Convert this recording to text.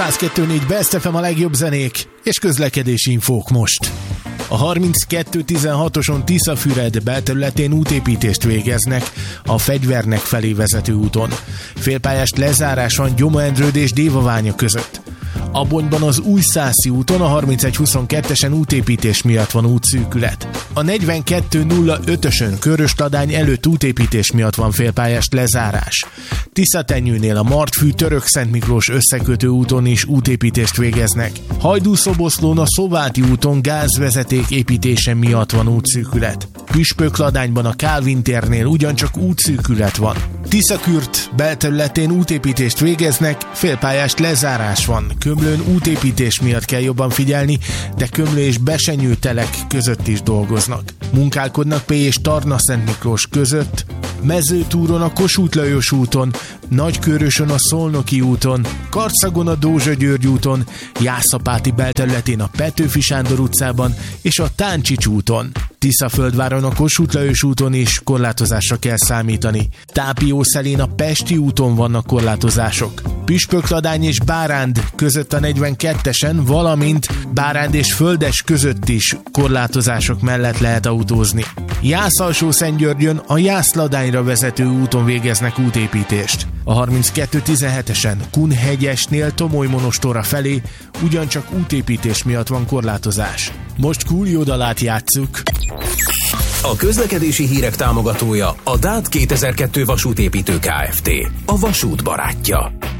102.4 Best FM, a legjobb zenék és közlekedési infók most. A 3216-oson Tiszafüred belterületén útépítést végeznek a Fegyvernek felé vezető úton. Félpályás lezárás van Gyoma-Endrőd és Dévaványa között. Abonyban az Újszászi úton a 3122-esen útépítés miatt van útszűkület. A 4205-ösön Körösladány előtt útépítés miatt van félpályás lezárás. Tiszatenyőnél a Martfű Török-Szent Miklós összekötő úton is útépítést végeznek. Hajdú-Szoboszlón a Szováti úton gázvezeték építése miatt van útszűkület. Püspökladányban a Kálvin térnél ugyancsak útszűkület van. Tiszakürt belterületén útépítést végeznek, félpályás lezárás van. Kömlőn útépítés miatt kell jobban figyelni, de Kömlő és Besenyő telek között is dolgoznak. Munkálkodnak Pély és Tarna-Szent Miklós között, Mezőtúron a Kossuth Lajos úton, Nagykőrösön a Szolnoki úton, Karcagon a Dózsa György úton, Jászapáti belterületén a Petőfi Sándor utcában és a Táncsics úton. Tiszaföldváron a Kossuth Lajos úton is korlátozásra kell számítani. Tápiószelén a Pesti úton vannak korlátozások. Püspökladány és Báránd között a 42-esen, valamint Báránd és Földes között is korlátozások mellett lehet autózni. Jász-Alsó-Szentgyörgyön a Jász-Ladányra vezető úton végeznek útépítést. A 3217-esen Kunhegyesnél Tomoly-Monostorra felé ugyancsak útépítés miatt van korlátozás. Most Coolio dalát játsszuk. A közlekedési hírek támogatója a DÁT 2002 vasútépítő Kft. A vasút barátja.